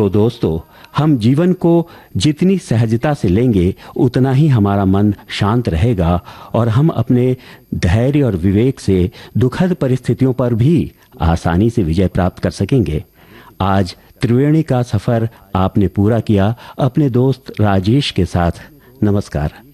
तो दोस्तों, हम जीवन को जितनी सहजता से लेंगे उतना ही हमारा मन शांत रहेगा और हम अपने धैर्य और विवेक से दुखद परिस्थितियों पर भी आसानी से विजय प्राप्त कर सकेंगे। आज त्रिवेणी का सफर आपने पूरा किया अपने दोस्त राजेश के साथ। नमस्कार।